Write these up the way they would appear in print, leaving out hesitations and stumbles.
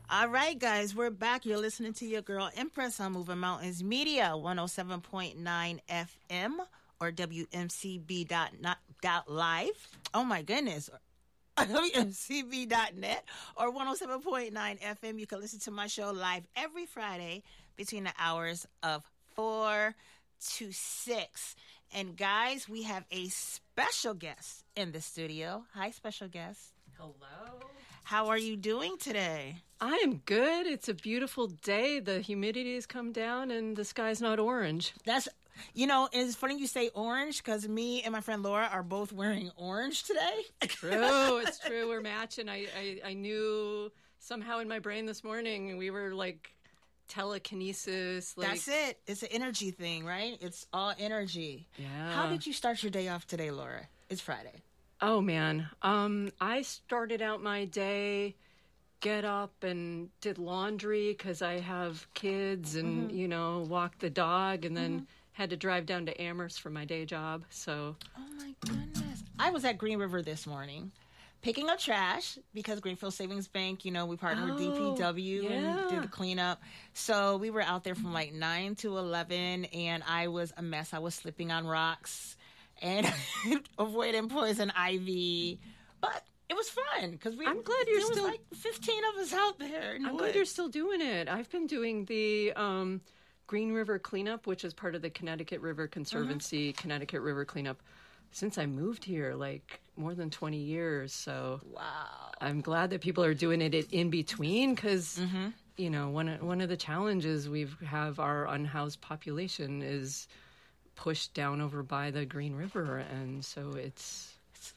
All right, guys, we're back. You're listening to your girl Empress on Moving Mountains Media, 107.9 FM or WMCB.live. Oh, my goodness. WMCB.net or 107.9 FM. You can listen to my show live every Friday between the hours of 4 to 6. And, guys, we have a special guest in the studio. Hi, special guest. Hello. How are you doing today? I am good. It's a beautiful day. The humidity has come down and the sky's not orange. It's funny you say orange because me and my friend Laura are both wearing orange today. True. It's true. We're matching. I knew somehow in my brain this morning we were like telekinesis. That's it. It's an energy thing, right? It's all energy. Yeah. How did you start your day off today, Laura? It's Friday. Oh, man. I started out my day, get up and did laundry because I have kids and, walked the dog and then had to drive down to Amherst for my day job. So. Oh, my goodness. I was at Green River this morning picking up trash because Greenfield Savings Bank, we partnered with DPW and did the cleanup. So we were out there from like 9 to 11 and I was a mess. I was slipping on rocks and avoiding poison ivy. But it was fun because I'm glad you're there still was like 15 of us out there. I'm glad you're still doing it. I've been doing the Green River cleanup, which is part of the Connecticut River Conservancy, Connecticut River cleanup, since I moved here, like more than 20 years. So wow, I'm glad that people are doing it in between because one of the challenges we have our unhoused population is pushed down over by the Green River, and so it's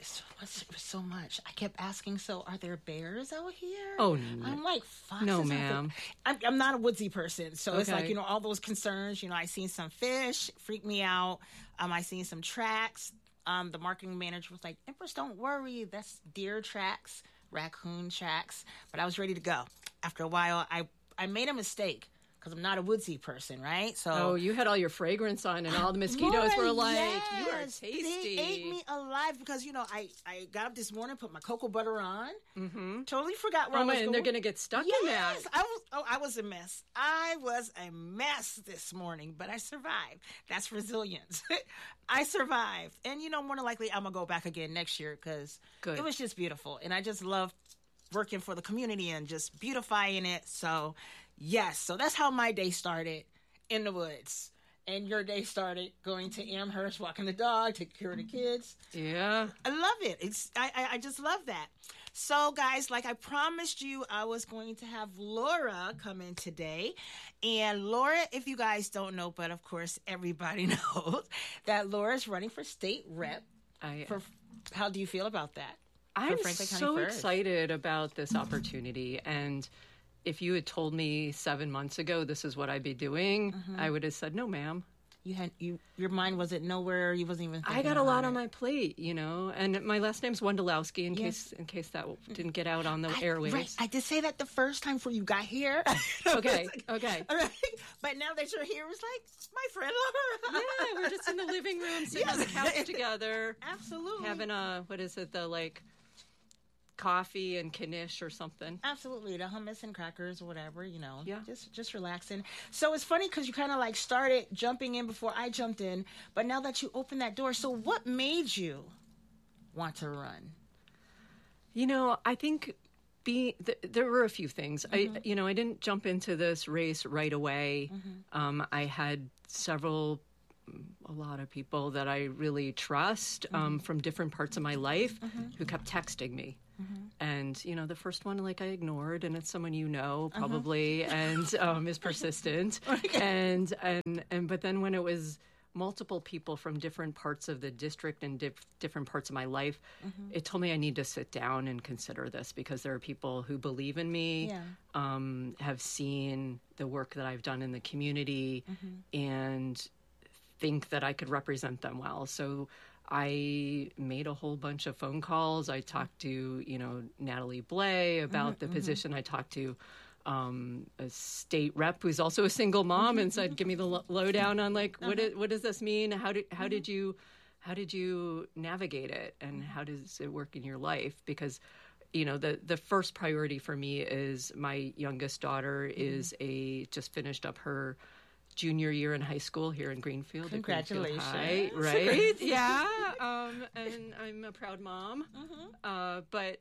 so much. I kept asking, so are there bears out here? Oh, no. I'm like, foxes. No, ma'am. I'm not a woodsy person, so it's like, all those concerns. I seen some fish, freaked me out. I seen some tracks. The marketing manager was like, Empress, don't worry. That's deer tracks, raccoon tracks. But I was ready to go. After a while, I made a mistake. Because I'm not a woodsy person, right? So you had all your fragrance on, and all the mosquitoes were like, "You are tasty." They ate me alive because I got up this morning, put my cocoa butter on, totally forgot where I was going. And they're going to get stuck in that. I was a mess. I was a mess this morning, but I survived. That's resilience. I survived, and more than likely I'm gonna go back again next year because it was just beautiful, and I just love working for the community and just beautifying it. So yes, so that's how my day started in the woods. And your day started going to Amherst, walking the dog, taking care of the kids. Yeah. I love it. I just love that. So guys, like I promised you, I was going to have Laura come in today. And Laura, if you guys don't know, but of course everybody knows that Laura's running for state rep. How do you feel about that? I'm so excited about this opportunity. And if you had told me 7 months ago this is what I'd be doing, I would have said, no, ma'am. Your mind wasn't nowhere. You wasn't even thinking I got a lot on my plate, and my last name's Wondolowski in case that didn't get out on the airwaves. Right. I did say that the first time before you got here. Okay. All right. But now that you're here, it's like, my friend Laura. Yeah, we're just in the living room sitting on the couch together. Absolutely. Having coffee and knish or something. Absolutely. The hummus and crackers or whatever, Yeah. Just relaxing. So it's funny because you kind of started jumping in before I jumped in, but now that you opened that door, so what made you want to run? I think there were a few things. I didn't jump into this race right away. I had a lot of people that I really trust from different parts of my life who kept texting me. And, the first one, I ignored, and it's someone probably, and is persistent. But then when it was multiple people from different parts of the district and different parts of my life, it told me I need to sit down and consider this because there are people who believe in me, have seen the work that I've done in the community, and think that I could represent them well. So I made a whole bunch of phone calls. I talked to, Natalie Blay about the position. I talked to a state rep who's also a single mom and said, give me the lowdown on what does this mean? How did you navigate it? And how does it work in your life? Because the first priority for me is my youngest daughter is just finished up her junior year in high school here in Greenfield. Congratulations. High, right? Yeah. And I'm a proud mom. But,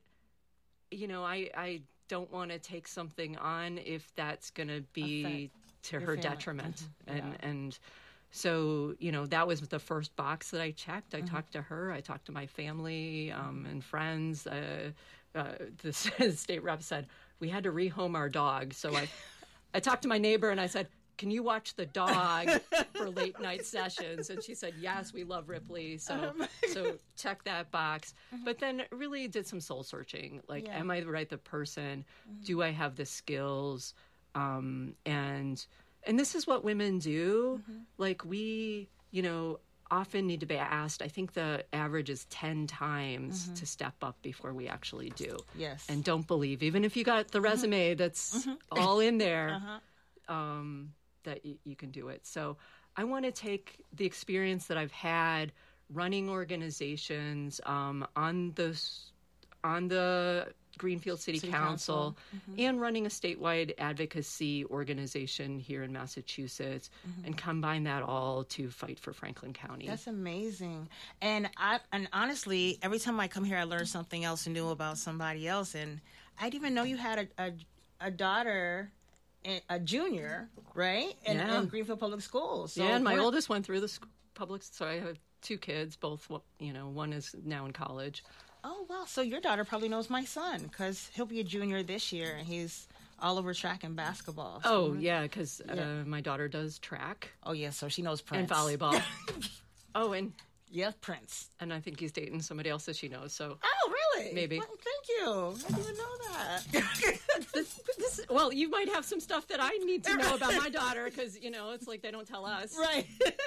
I don't want to take something on if that's going to be to her detriment. And so, that was the first box that I checked. I talked to her. I talked to my family and friends. The state rep said, we had to rehome our dog. So I talked to my neighbor and I said, can you watch the dog for late night sessions? And she said, yes, we love Ripley. So check that box. But then really did some soul searching. Like, am I the right person? Do I have the skills? And this is what women do. Like we, often need to be asked. I think the average is 10 times to step up before we actually do. Yes. And don't believe, even if you got the resume that's all in there, that you can do it. So I want to take the experience that I've had running organizations on the Greenfield City Council and running a statewide advocacy organization here in Massachusetts and combine that all to fight for Franklin County. That's amazing. And honestly, every time I come here, I learn something else new about somebody else. And I didn't even know you had a daughter, a junior, right? In Greenfield Public Schools. So and my oldest went through the public. So I have 2 kids, both, one is now in college. Oh, wow. So your daughter probably knows my son because he'll be a junior this year and he's all over track and basketball. So because my daughter does track. Oh, yeah. So she knows Prince. And volleyball. and yeah, Prince. And I think he's dating somebody else that she knows. So. Oh, really? Maybe. Well, thank you. I didn't even know that. Well, you might have some stuff that I need to know about my daughter because, it's like they don't tell us. Right.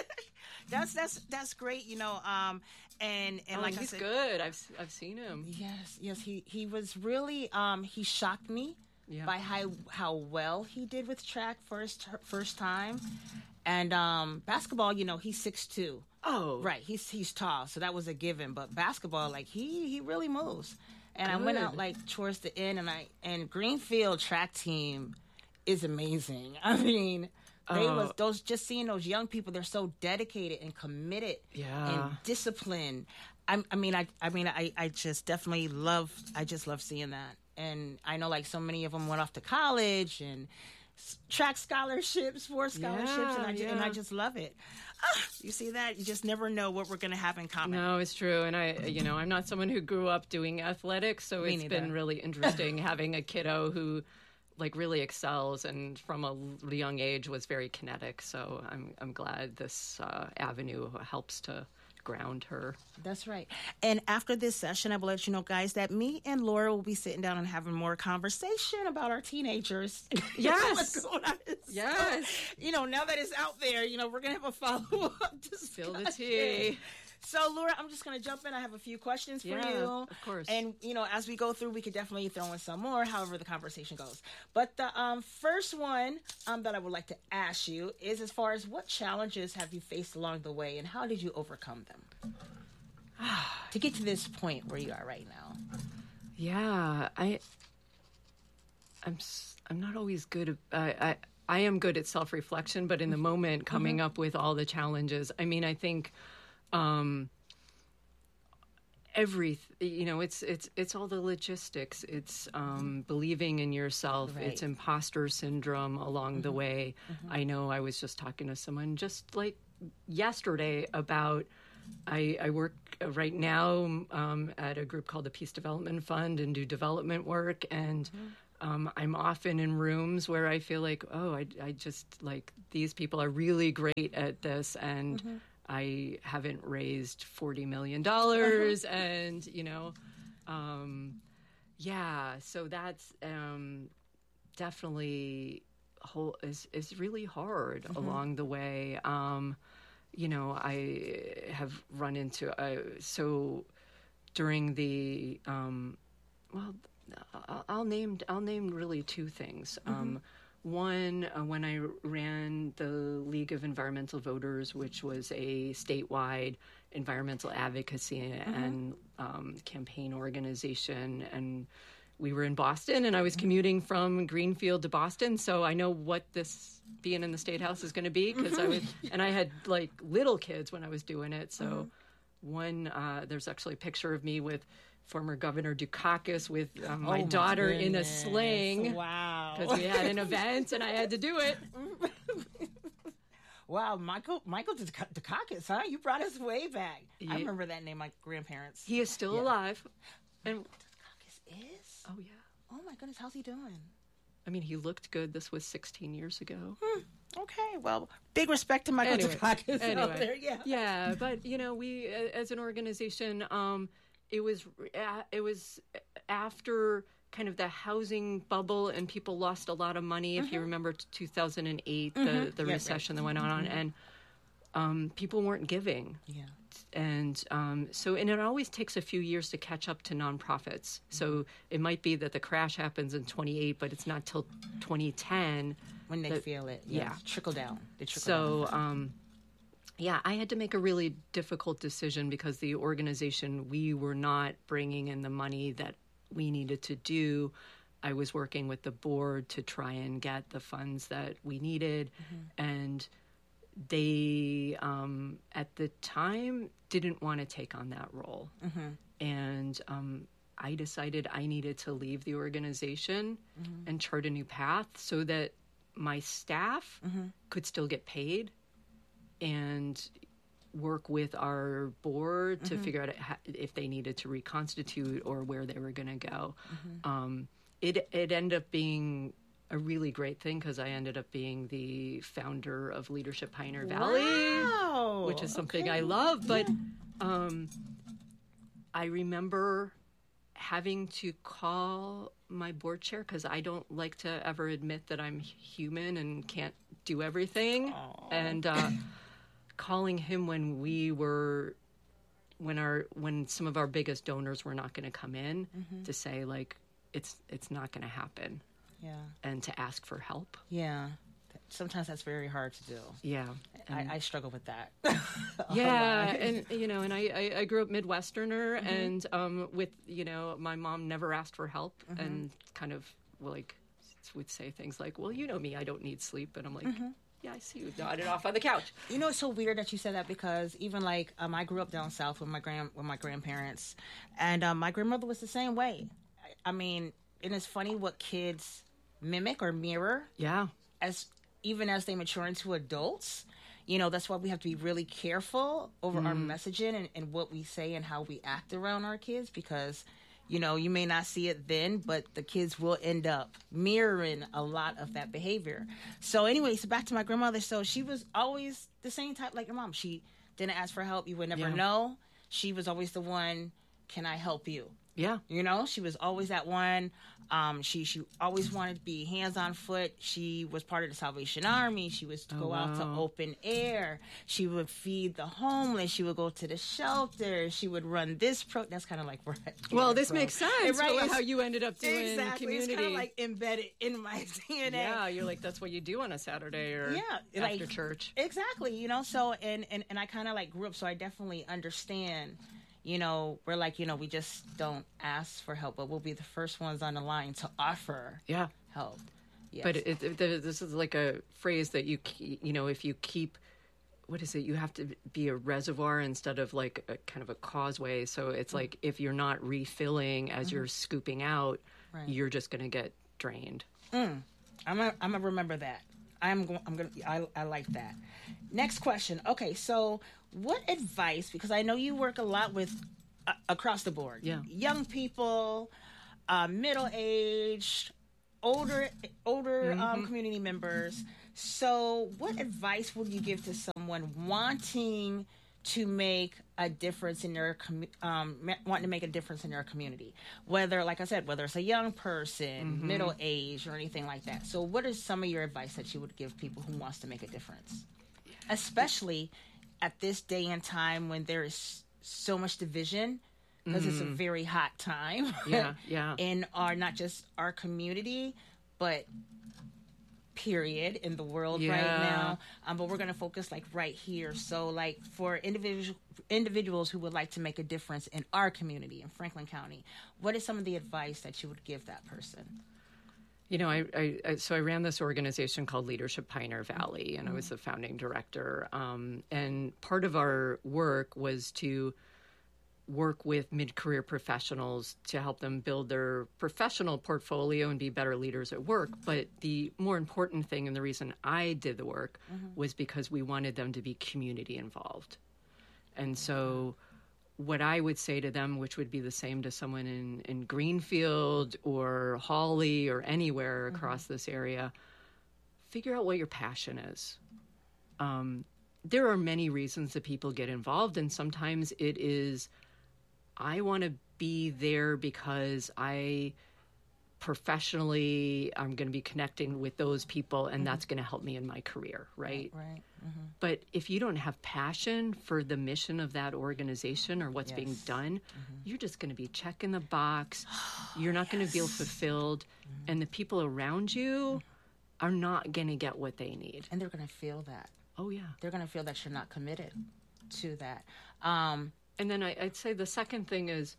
That's great, and like he's I said, good. I've seen him. Yes. He was really he shocked me by how well he did with track first time, and basketball. He's 6'2". Oh, right. He's tall, so that was a given. But basketball, like he really moves. And good. I went out like towards the end, and Greenfield track team is amazing. I mean. Seeing those young people, they're so dedicated and committed and disciplined. I just definitely love seeing that. And I know like so many of them went off to college and track scholarships, sports scholarships, and I just love it. You see that? You just never know what we're going to have in common. No, it's true. And I'm not someone who grew up doing athletics, so it's been really interesting having a kiddo who like really excels and from a young age was very kinetic. So I'm glad this avenue helps to ground her. That's right. And after this session, I will let you know, guys, that me and Laura will be sitting down and having more conversation about our teenagers. Yes. What's going on? Yes. So, now that it's out there, we're going to have a follow-up discussion. Spill the tea. So, Laura, I'm just going to jump in. I have a few questions for you. Of course. And, as we go through, we could definitely throw in some more, however the conversation goes. But the first one that I would like to ask you is as far as what challenges have you faced along the way and how did you overcome them to get to this point where you are right now? Yeah, I'm not always good at, I am good at self-reflection, but in the moment coming up with all the challenges, I think it's all the logistics. It's believing in yourself. Right. It's imposter syndrome along the way. I know I was just talking to someone just like yesterday about I work right now at a group called the Peace Development Fund and do development work, and I'm often in rooms where I feel like, I just like these people are really great at this, and I haven't raised $40 million, and so that's definitely is really hard along the way. I have run into so during the I'll name really 2 things. One, when I ran the League of Environmental Voters, which was a statewide environmental advocacy and campaign organization, and we were in Boston, and I was commuting from Greenfield to Boston, so I know what this being in the State House is going to be, because I had like little kids when I was doing it. So there's actually a picture of me with former Governor Dukakis with my daughter in a sling. Wow. Because we had an event and I had to do it. Wow, Michael Dukakis, huh? You brought us way back. Yeah. I remember that name, my grandparents. He is still alive. And Dukakis is? Oh, yeah. Oh, my goodness, how's he doing? I mean, he looked good. This was 16 years ago. Okay, well, big respect to Michael Dukakis out there. Yeah. Yeah, but, we, as an organization, it was after kind of the housing bubble, and people lost a lot of money. If you remember 2008, the recession that went on, and people weren't giving. Yeah. And and it always takes a few years to catch up to nonprofits. So it might be that the crash happens in 28, but it's not till 2010 when they feel it. Yeah, trickle down. They trickle down. I had to make a really difficult decision, because the organization, we were not bringing in the money that we needed to do. I was working with the board to try and get the funds that we needed, and they at the time didn't want to take on that role. And I decided I needed to leave the organization and chart a new path so that my staff could still get paid, and work with our board to figure out if they needed to reconstitute or where they were going to go. It ended up being a really great thing, because I ended up being the founder of Leadership Pioneer Valley, which is something I love. But I remember having to call my board chair, because I don't like to ever admit that I'm human and can't do everything. And calling him when when some of our biggest donors were not going to come in, to say, like, it's not going to happen. Yeah. And to ask for help. Yeah. Sometimes that's very hard to do. Yeah. I struggle with that. Yeah. And, and I grew up Midwesterner, and with, my mom never asked for help, and kind of like would say things like, well, you know me, I don't need sleep. And I'm like, yeah, I see you nodded off on the couch. It's so weird that you said that, because even like I grew up down south with my grandparents, and my grandmother was the same way. I mean, and it's funny what kids mimic or mirror. Yeah. Even as they mature into adults. That's why we have to be really careful over our messaging and what we say and how we act around our kids, because you may not see it then, but the kids will end up mirroring a lot of that behavior. So anyway, so back to my grandmother. So she was always the same type like your mom. She didn't ask for help. You would never know. She was always the one, can I help you? Yeah. She was always that one. She always wanted to be hands on foot. She was part of the Salvation Army. She was to go out to open air. She would feed the homeless. She would go to the shelter. She would run this That's kind of like well, this makes sense. Right? How you ended up doing community. It's kind of like embedded in my DNA. Yeah, you're like, that's what you do on a Saturday or after church. Exactly. So and I kind of like grew up, so I definitely understand. We're like, we just don't ask for help, but we'll be the first ones on the line to offer help. Yes. But this is like a phrase that if you keep, what is it? You have to be a reservoir instead of like a kind of a causeway. So it's like, if you're not refilling as you're scooping out, you're just going to get drained. I'm gonna remember that. I like that. Next question. Okay, so what advice, because I know you work a lot with across the board. Yeah. Young people, middle-aged, older community members. So what advice would you give to someone wanting to make a difference in their wanting to make a difference in their community, whether, like I said, whether it's a young person, middle age, or anything like that? So what is some of your advice that you would give people who wants to make a difference, especially at this day and time when there is so much division, because it's a very hot time yeah in not just our community, but period in the world right now. But we're going to focus like right here. So like for individuals who would like to make a difference in our community in Franklin County, what is some of the advice that you would give that person? You know, I ran this organization called Leadership Pioneer Valley, and I was the founding director. And part of our work was to work with mid-career professionals to help them build their professional portfolio and be better leaders at work. But the more important thing, and the reason I did the work, was because we wanted them to be community involved. And so what I would say to them, which would be the same to someone in Greenfield or Hawley or anywhere across this area, figure out what your passion is. There are many reasons that people get involved, and sometimes it is, I want to be there because I'm going to be connecting with those people, and that's going to help me in my career, right? Right. But if you don't have passion for the mission of that organization or what's being done, you're just going to be checking the box. You're not going to feel fulfilled, and the people around you are not going to get what they need. And they're going to feel that. Oh, yeah. They're going to feel that you're not committed to that. And then I'd say the second thing is,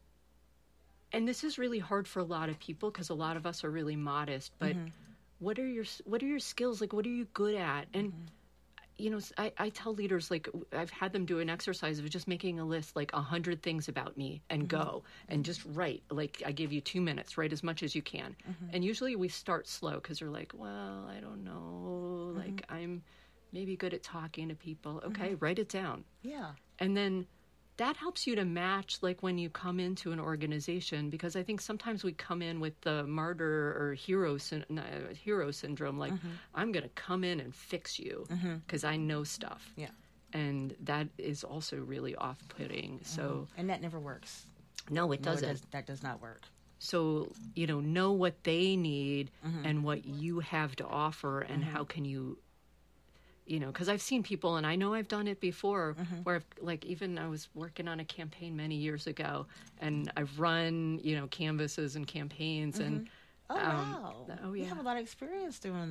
and this is really hard for a lot of people because a lot of us are really modest, but what are your skills? Like, what are you good at? And, you know, I tell leaders, like, I've had them do an exercise of just making a list, like 100 things about me and go and just write. Like, I give you 2 minutes, write as much as you can. And usually we start slow because they're like, well, I don't know. Like, I'm maybe good at talking to people. Okay, write it down. Yeah. And then that helps you to match, like, when you come into an organization, because I think sometimes we come in with the martyr or hero syndrome, like, I'm going to come in and fix you because I know stuff. Yeah. And that is also really off-putting. So, and that never works. No, it doesn't. That does not work. So, you know what they need and what you have to offer, and how can you, you know, because I've seen people, and I know I've done it before, where even I was working on a campaign many years ago, and I've run, you know, canvases and campaigns, and wow. Oh, yeah. You have a lot of experience doing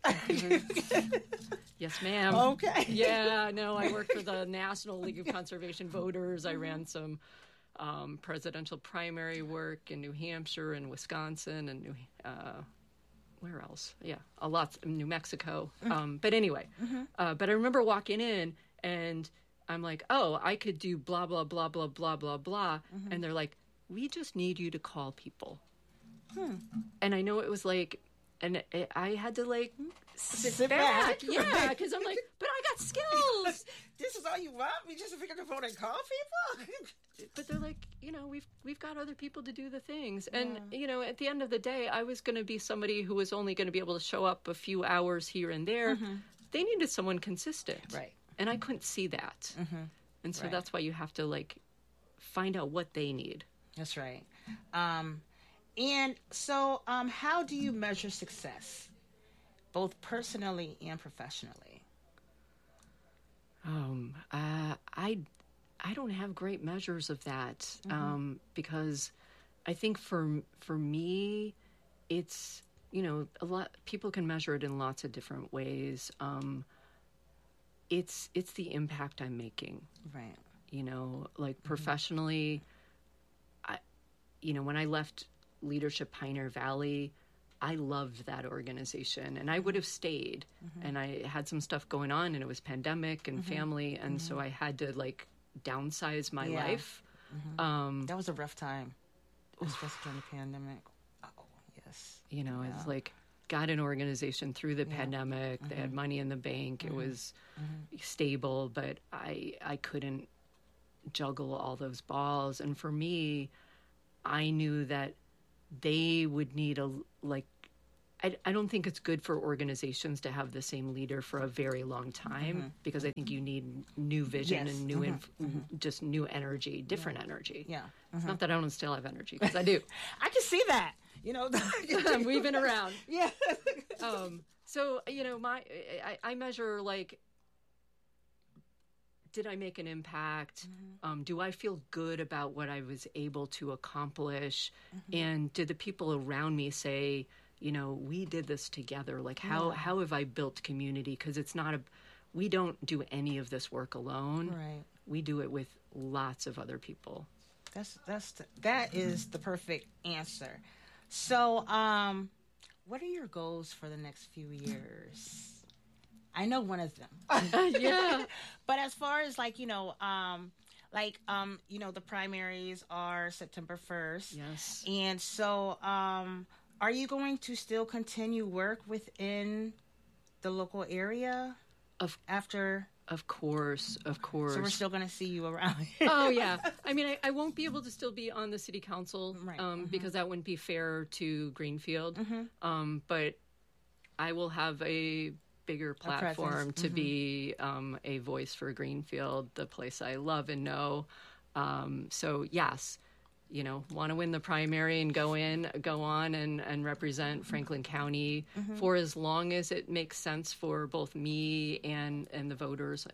this. Yes, ma'am. Okay. Yeah, no, I worked for the National League of Conservation Voters. I ran some presidential primary work in New Hampshire and Wisconsin and where else? Yeah, a lot in New Mexico. But anyway, but I remember walking in and I'm like, oh, I could do blah, blah, blah, blah, blah, blah, blah. And they're like, we just need you to call people. And I know it was like, and I had to like sit back. Yeah, because I'm like, but I got skills. This is all you want? Me just to pick up the phone and call people? But they're like, you know, we've got other people to do the things. And, you know, at the end of the day, I was going to be somebody who was only going to be able to show up a few hours here and there. They needed someone consistent. Right. And I couldn't see that. And so that's why you have to, like, find out what they need. That's right. And so how do you measure success, both personally and professionally? I don't have great measures of that because I think for me, it's, you know, a lot people can measure it in lots of different ways. It's the impact I'm making, right? You know, like professionally, when I left Leadership Pioneer Valley, I loved that organization and I would have stayed. And I had some stuff going on and it was pandemic and family. And so I had to like downsize my life. That was a rough time, especially during the pandemic. Oh, yes. You know, it's like got an organization through the pandemic. They had money in the bank. It was stable, but I couldn't juggle all those balls. And for me, I knew that they would need I don't think it's good for organizations to have the same leader for a very long time because I think you need new vision and new just new energy, different energy. Yeah. It's not that I don't still have energy, because I do. I can see that. You know, we've been around. Yeah. So, you know, I measure like, did I make an impact? Do I feel good about what I was able to accomplish? And did the people around me say, we did this together. Like, how have I built community? Because we don't do any of this work alone. Right. We do it with lots of other people. That is the perfect answer. So, what are your goals for the next few years? I know one of them. Yeah. But as far as the primaries are September 1st. Yes. And so, are you going to still continue work within the local area after? Of course. So we're still going to see you around. Oh, yeah. I mean, I won't be able to still be on the city council right. Because that wouldn't be fair to Greenfield. Mm-hmm. But I will have a bigger platform to be a voice for Greenfield, the place I love and know. So, yes. Want to win the primary and go on and represent Franklin County for as long as it makes sense for both me and the voters.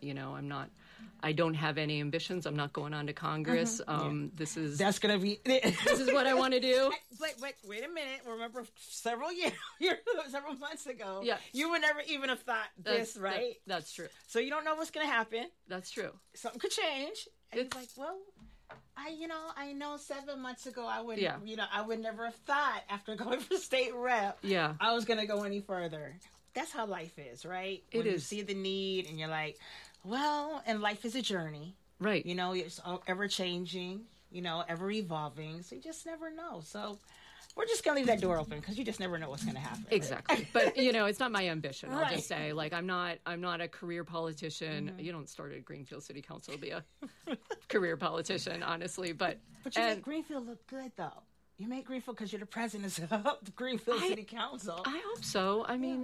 I don't have any ambitions. I'm not going on to Congress. That's going to be, this is what I want to do. But wait a minute. Remember several months ago, you would never even have thought this, right? That's true. So you don't know what's going to happen. That's true. Something could change. And it's like, well, I know 7 months ago I would, I would never have thought after going for state rep, I was going to go any further. That's how life is, right? It is. You see the need and you're like, well, and life is a journey. Right. It's ever changing, ever evolving. So you just never know. So we're just going to leave that door open because you just never know what's going to happen. Exactly. But, it's not my ambition. I'll just say, I'm not a career politician. You don't start at Greenfield City Council to be a career politician, honestly. But you make Greenfield look good, though. You make Greenfield because you're the president of the Greenfield City Council. I hope so. I mean,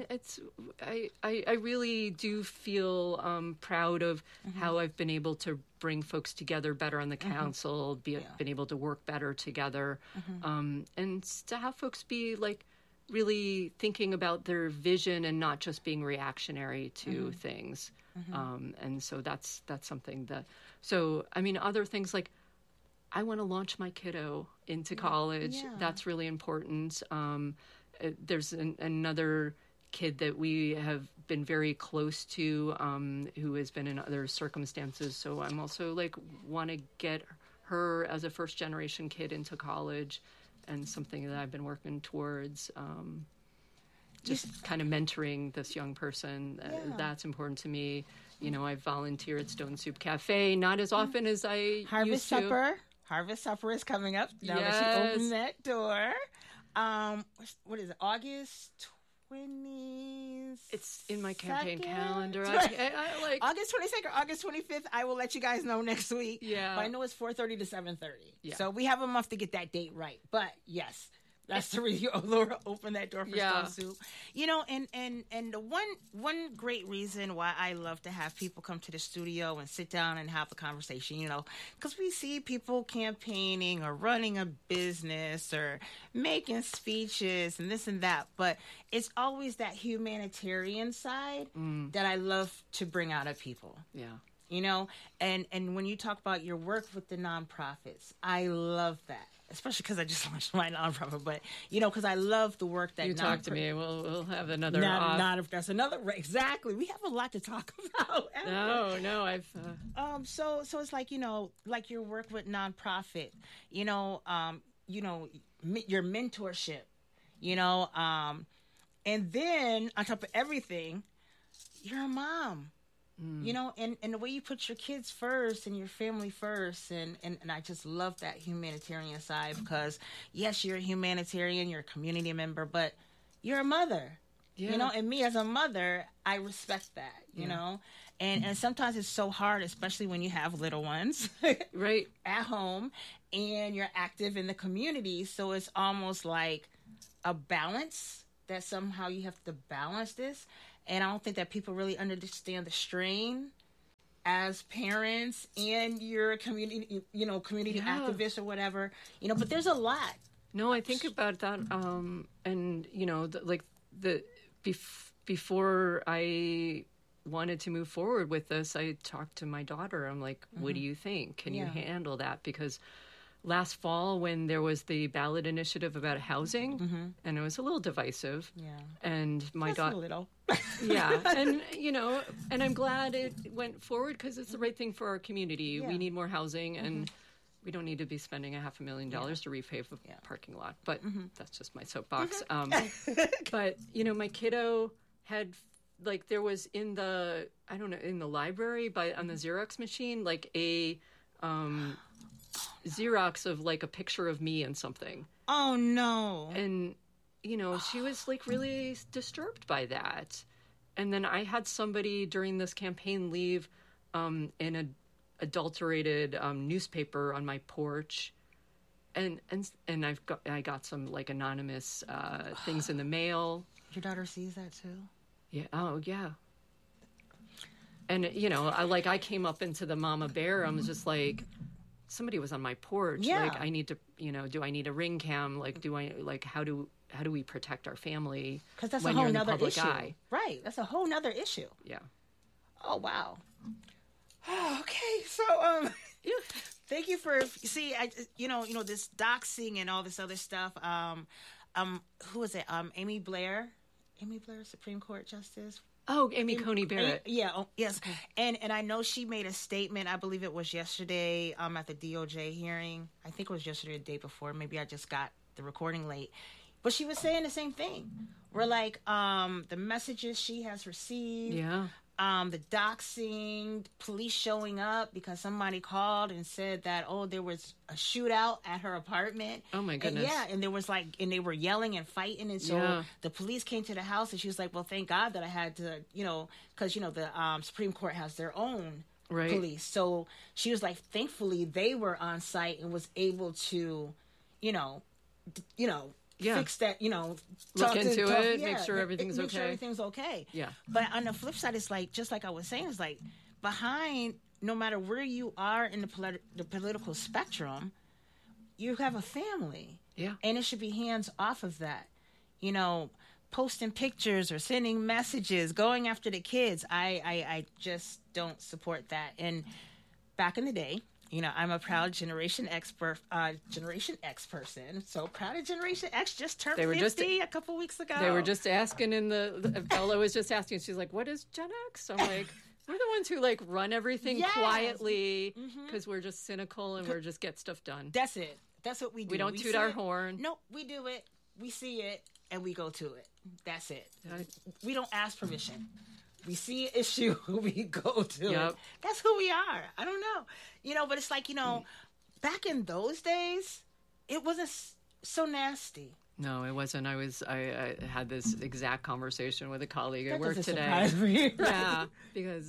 I really do feel proud of how I've been able to bring folks together better on the council, been able to work better together, and to have folks be really thinking about their vision and not just being reactionary to things. And so that's something that. So I mean, other things like, I want to launch my kiddo into college. Yeah. That's really important. There's another kid that we have been very close to who has been in other circumstances. So I'm also want to get her as a first generation kid into college, and something that I've been working towards. Just kind of mentoring this young person. That's important to me. I volunteer at Stone Soup Cafe, not as often as I used to. Harvest Supper is coming up. Now that you open that door. What is it? August 20th? It's in my campaign calendar. August 22nd or August 25th. I will let you guys know next week. Yeah. But I know it's 4:30 to 7:30. Yeah. So we have a month to get that date right. But yes. That's the reason Laura opened that door for Stone Soup. And the one great reason why I love to have people come to the studio and sit down and have a conversation, because we see people campaigning or running a business or making speeches and this and that, but it's always that humanitarian side that I love to bring out of people. Yeah. And when you talk about your work with the nonprofits, I love that. Especially because I just launched my nonprofit, but because I love the work that you talk to me. We'll have another. That's another exactly. We have a lot to talk about. No, I've. So it's like your work with nonprofit. Your mentorship. And then on top of everything, you're a mom. And the way you put your kids first and your family first, and I just love that humanitarian side because, yes, you're a humanitarian, you're a community member, but you're a mother, and me as a mother, I respect that, and sometimes it's so hard, especially when you have little ones right at home and you're active in the community. So it's almost like a balance that somehow you have to balance this. And I don't think that people really understand the strain as parents and you're a community, activist or whatever, but there's a lot. No, I think about that. And, before I wanted to move forward with this, I talked to my daughter. I'm like, what do you think? Can you handle that? Because last fall when there was the ballot initiative about housing, and it was a little divisive. Yeah. And my daughter, a little. yeah, and and I'm glad it went forward because it's the right thing for our community. Yeah. We need more housing, and we don't need to be spending $500,000 to repave a parking lot. But that's just my soapbox. But my kiddo had there was in the library on the Xerox machine like a Xerox of like a picture of me and something. Oh no. And she was like really disturbed by that. And then I had somebody during this campaign leave an adulterated newspaper on my porch. And I got some like anonymous things in the mail. Your daughter sees that too? Yeah. Oh yeah. And I came up into the mama bear. I was just like, somebody was on my porch. Yeah. Like I need to, do I need a ring cam? Like, how do we protect our family? Because that's when a whole you're in the nother public issue. eye? Right. That's a whole nother issue. Yeah. Oh, wow. Oh, okay. So, thank you for, this doxing and all this other stuff. Who was it? Amy Blair, Supreme Court Justice. Oh, Amy Coney Barrett. Yeah. Oh, yes. And I know she made a statement. I believe it was yesterday at the DOJ hearing. I think it was yesterday or the day before. Maybe I just got the recording late. But she was saying the same thing. We're like, the messages she has received. Yeah. The doxing, police showing up because somebody called and said that, there was a shootout at her apartment. Oh, my goodness. And there was and they were yelling and fighting. And so the police came to the house and she was like, well, thank God that I had to, because, the Supreme Court has their own police. So she was like, thankfully they were on site and was able to, fix that, look into it, make sure everything's okay. Make sure everything's okay. Yeah. But on the flip side, it's like, just like I was saying, it's like behind, no matter where you are in the political spectrum, you have a family. Yeah. And it should be hands off of that. Posting pictures or sending messages, going after the kids. I just don't support that. And back in the day, I'm a proud Generation X person. So proud of Generation X. Just turned 50 a couple weeks ago. They were just asking Bella was just asking. She's like, "What is Gen X?" I'm like, "We're the ones who run everything quietly because we're just cynical and we're just get stuff done." That's it. That's what we do. We don't toot our horn. Nope, we do it. We see it and we go to it. That's it. We don't ask permission. We see an issue, we go to it. That's who we are. I don't know. But it's like, back in those days, it wasn't so nasty. No, it wasn't. I had this exact conversation with a colleague at work today. Surprise me, right? Yeah, because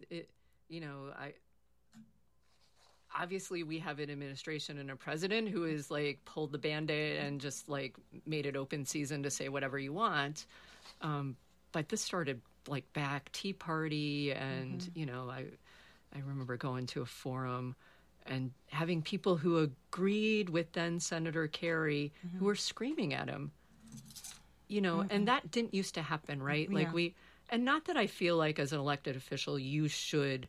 obviously we have an administration and a president who is pulled the Band-Aid and just made it open season to say whatever you want. But this started back Tea Party and, I remember going to a forum and having people who agreed with then Senator Kerry who were screaming at him, and that didn't used to happen, right? Yeah. And not that I feel like as an elected official, you should,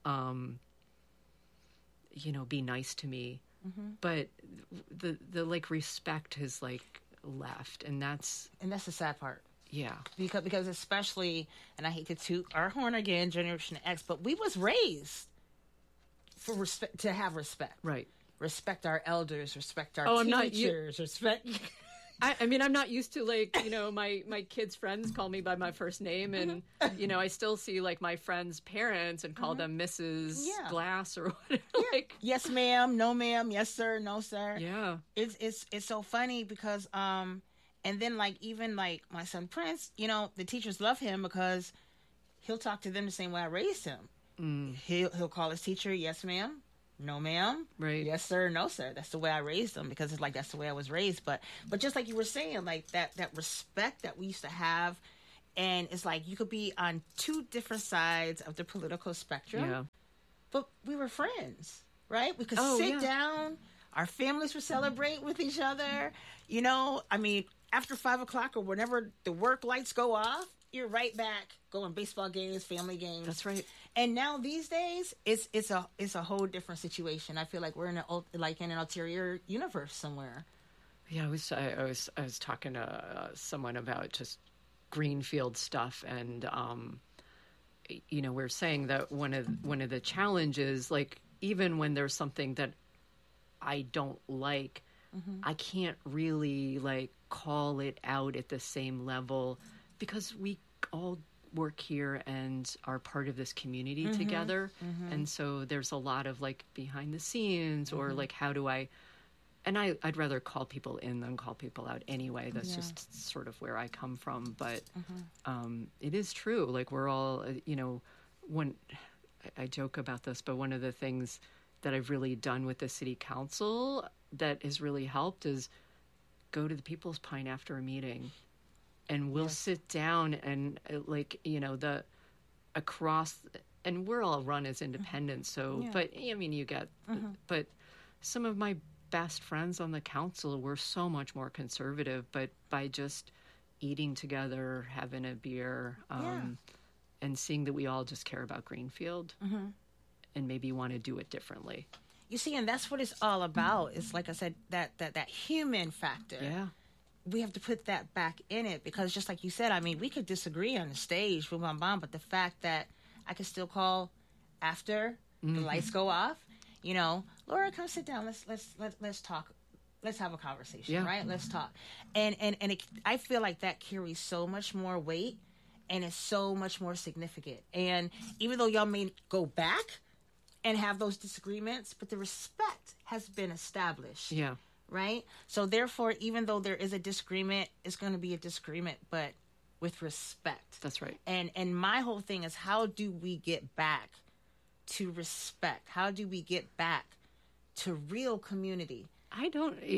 be nice to me, but the respect has left, and that's the sad part. Yeah, because especially, and I hate to toot our horn again, Generation X, but we was raised for respect, to have respect, right? Respect our elders, respect our teachers, respect. I mean, I'm not used to my kids' friends call me by my first name, and I still see my friends' parents and call them Mrs. Glass or whatever. Yeah. Yes, ma'am. No, ma'am. Yes, sir. No, sir. Yeah. It's so funny because and then even my son Prince, the teachers love him because he'll talk to them the same way I raised him. He'll call his teacher, yes, ma'am. No, ma'am. Right. Yes, sir. No, sir. That's the way I raised them because it's that's the way I was raised. But just like you were saying, that respect that we used to have, and it's you could be on two different sides of the political spectrum, but we were friends, right? We could sit down. Our families would celebrate with each other. I mean, after 5 o'clock or whenever the work lights go off, you're right back going baseball games, family games. That's right. And now these days, it's a whole different situation. I feel like we're in an ulterior universe somewhere. Yeah, I was talking to someone about just greenfield stuff, and we're saying that one of the challenges, like even when there's something that I don't like, I can't really like call it out at the same level because we all work here and are part of this community together. And so there's a lot of like behind the scenes or like how do I, and I'd rather call people in than call people out anyway. That's just sort of where I come from. But it is true. Like we're all, when I joke about this, but one of the things that I've really done with the city council that has really helped is go to the People's Pine after a meeting, and we'll sit down and the across, and we're all run as independents. So, but I mean, you get, but some of my best friends on the council were so much more conservative, but by just eating together, having a beer, and seeing that we all just care about Greenfield and maybe want to do it differently. You see, and that's what it's all about. It's like I said, that human factor. Yeah. We have to put that back in it because just like you said, I mean, we could disagree on the stage, boom, bam, bam, but the fact that I could still call after the lights go off, Laura, come sit down. Let's talk. Let's have a conversation, right? Let's talk. And I feel like that carries so much more weight and is so much more significant. And even though y'all may go back and have those disagreements, but the respect has been established. Yeah. Right? So therefore, even though there is a disagreement, it's going to be a disagreement, but with respect. That's right. And my whole thing is, how do we get back to respect? How do we get back to real community? I've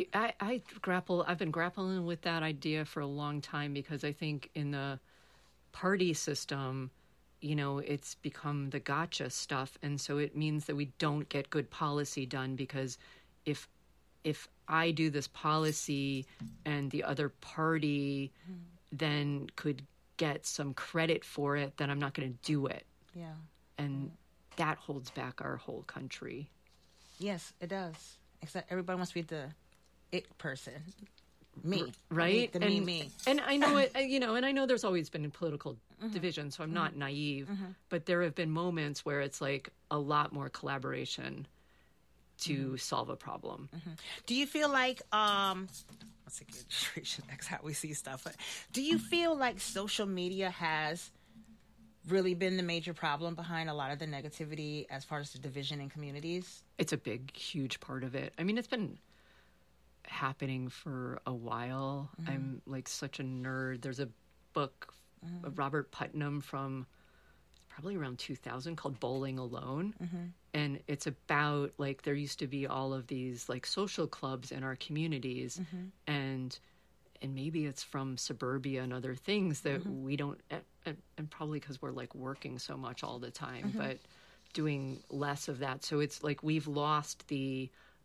been grappling with that idea for a long time because I think in the party system, it's become the gotcha stuff. And so it means that we don't get good policy done because if I do this policy and the other party then could get some credit for it, then I'm not going to do it. Yeah. And that holds back our whole country. Yes, it does. Except everybody wants to be the it person. Me. Right? Me. And I know it, and I know there's always been political division, so I'm not naive, but there have been moments where it's like a lot more collaboration to solve a problem. Do you feel like, what's a good Generation X, how we see stuff, but do you feel like social media has really been the major problem behind a lot of the negativity as far as the division in communities? It's a big, huge part of it. I mean, it's been happening for a while. I'm like such a nerd. There's a book of Robert Putnam from probably around 2000 called Bowling Alone. And it's about like there used to be all of these like social clubs in our communities and maybe it's from suburbia and other things that we don't and probably because we're like working so much all the time but doing less of that. So it's like we've lost the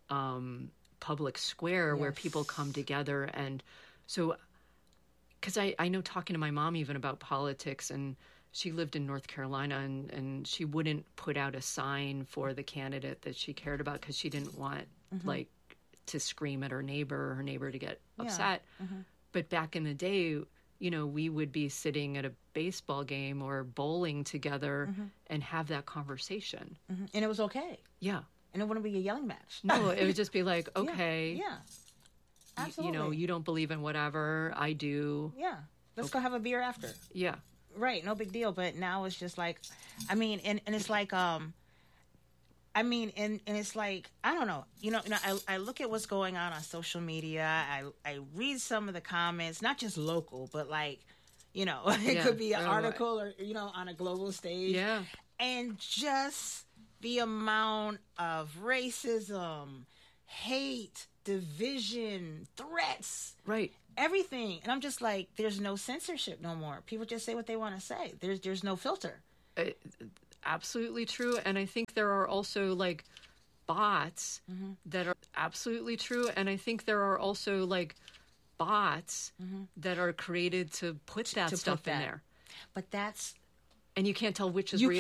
public square where people come together. And so because I know talking to my mom even about politics, and she lived in North Carolina, and she wouldn't put out a sign for the candidate that she cared about because she didn't want like to scream at her neighbor to get upset. But back in the day, we would be sitting at a baseball game or bowling together and have that conversation. And it was okay. Yeah. And it wouldn't be a yelling match. No, it would just be like, okay. Yeah. Absolutely. You don't believe in whatever, I do. Yeah. Let's go have a beer after. Yeah. Right, no big deal. But now it's just like, and it's like, and it's like, I don't know. I look at what's going on social media. I read some of the comments, not just local, but like, it could be an article or, on a global stage. Yeah. And just the amount of racism, hate, division, threats. Right. Everything. And I'm just like, there's no censorship no more. People just say what they want to say. There's no filter. Absolutely true. And I think there are also like bots that are absolutely true. And I think there are also like bots that are created to put that stuff in there. But that's... And you can't tell which is you real